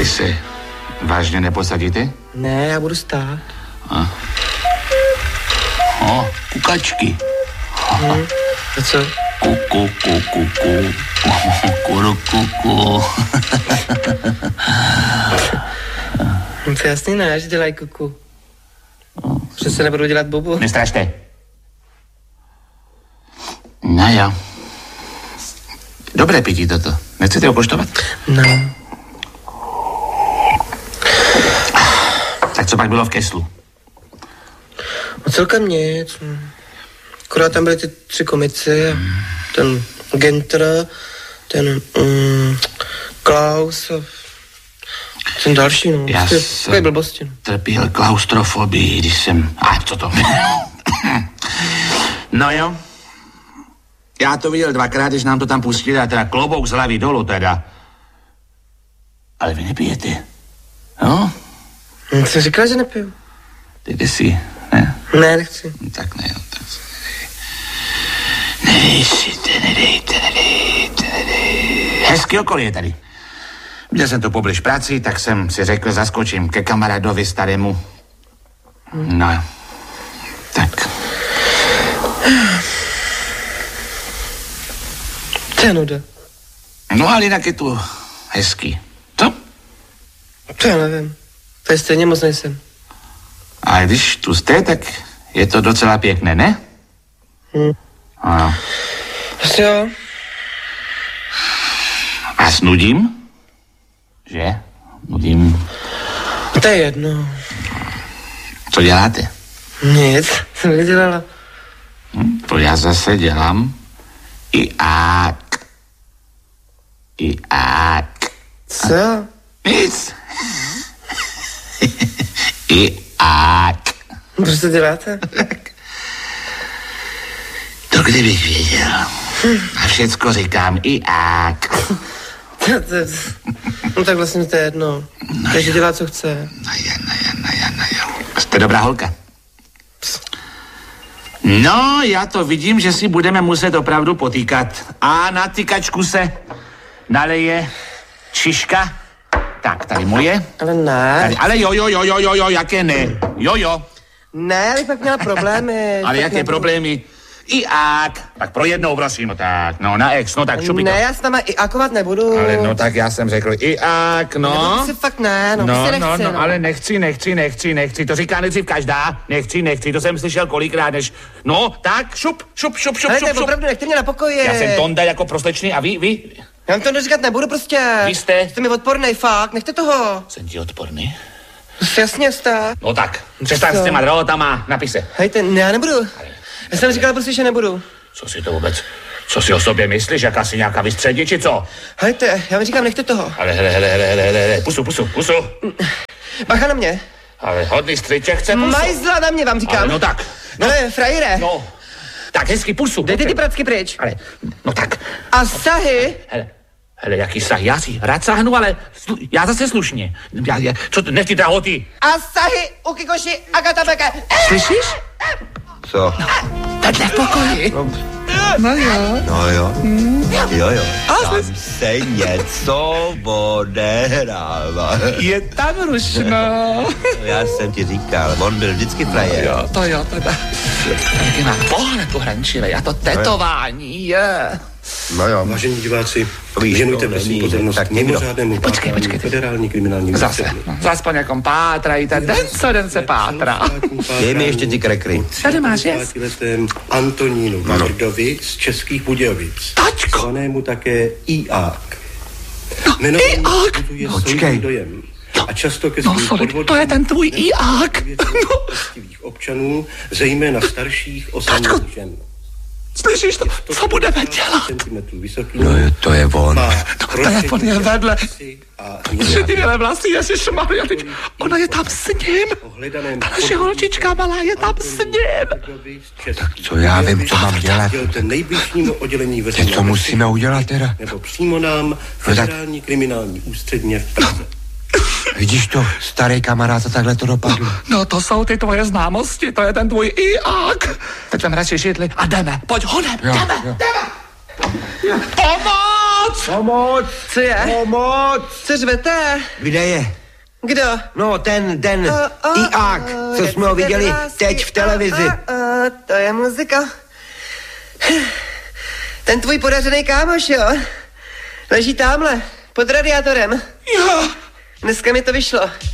Vy se vážně neposadíte? Ne, já budu stát. Kukačky. A co? Kuku. To jasný ne, že dělají kuku. Že se nebudou dělat bubu. Nestrašte. No jo. Dobré pití toto. Nechcete ho koštovat? No. Tak co pak bylo v keslu? No celkem nic. Akorát tam byly ty 3 komici a ten Ginter, ten Klaus a ten další, no. Já Takové blbosti. trpěl klaustrofobii, když jsem... co to? No jo. Já to viděl 2krát, když nám to tam pustili, a teda klobouk z hlavy dolů teda. Ale vy nepijete, no? Jsem říkal, že nepiju. Dejte si, ne? Ne, nechci. Tak ne, tak si nedejte. Hezký okolí je tady. Viděl jsem to poblíž práci, tak jsem si řekl, zaskočím ke kamarádovi starému. No, tak. To je nuda. No ale jinak je tu hezký. Co? To já nevím. To je stejně moc nejsem. A když tu jste, tak je to docela pěkné, ne? Ano. Asi jo. A snudím? Že? Nudím. To je jedno. Co děláte? Nic, jsem nedělala. To já zase dělám. I ák. Co? Nic. I ák. Proč to děláte? To kdybych věděl. A všecko říkám i ák. No tak vlastně to je jedno. Každý dělá, co chce. No jo. Jste dobrá holka. No, já to vidím, že si budeme muset opravdu potýkat. A na tykačku se naleje šiška. Tak, tady moje. Ale ne. Tady, ale jo, jaké ne? Jo. Ne, já bych pak měla problémy. Ale jaké problémy? I ák. Tak pro jednou, prosím, no tak, no na ex, no tak šupi to. Ne, já s náma i akovat nebudu. Ale no tak já jsem řekl i ák, no. No, si fakt ne, no, nechci, no. Ale nechci, to říká nejdřív každá, nechci, to jsem slyšel kolikrát, než, no, tak, šup. Ale opravdu nechte mě na pokoji. Já jsem Tonda jako prostečný a vy? Já vám to neříkat nebudu prostě. Vy jste? Jste mi odpornej, fakt, nechte toho. Jsem ti odporný? Jasně jste. No tak, přestaň s těma drahotama, napise. Hejte, ne, já nebudu. Já jsem říkala prostě, že nebudu. Co si o sobě myslíš, jaká si nějaká vystředí, či co? Hejte, já vám říkám, nechte toho. Ale hele, pusu. Bacha na mě. Ale hodný střiček chce pusu. Majzla na mě, vám říkám. Ale no tak. No. Ale frajere. No, tak hezky pusu. Dejte ty pracky pryč. Ale, no tak. A sahy. Hele, jaký sahy, já si rád sáhnu, ale já zase slušně. Co to, nech ty drahoty. A sahy, u Kikoši a Katabeke. Slyšíš? Co? No, vedle v pokoji. No jo. Jo. Tam se něco odehrává. Je tam rušno. Já jsem ti říkal, on byl vždycky frajer. Jo, teda. Jaký má pohled uhrančivý a to tetování je. No jo. Vážení diváci, věnujte prosím pozornost mimořádnému Počkej. federální kriminální Zase po někom pátrajíte, den se pátrá. Dej mi ještě ty krekry. Tady máš, jest. Antonínu Vardovi z Českých Budějovic. Tačko. Zvanému také Iák. No, Iák. Počkej. Dojem. A často ke svým podvodům, to je ten tvůj Iák. občanů, zejména starších osamělých žen. Slyšíš to? Co budeme dělat? No to je on. Telefon je vedle. Šedivě vlasy, ježišmarja, teď ona je tam s ním. Ta naše holčička malá je tam s ním. Tak co já vím, co mám dělat. Teď co musíme udělat teda? Nebo přímo nám federální kriminální ústředně v Praze. Vidíš to, starý kamarád, takhle to dopadlo. No to jsou ty tvoje známosti, to je ten tvůj Iák. Teď tam radši židli a jdeme, pojď honem, jdeme. Pomoc! Pomoc! Pomoc! Co je? Pomoc! Co řvete? Kde je? Kdo? No, ten Iák, co jsme ho viděli teď v televizi. To je muzika. Ten tvůj podařený kámoš, jo? Leží támhle, pod radiátorem. Jo. Dneska mi to vyšlo.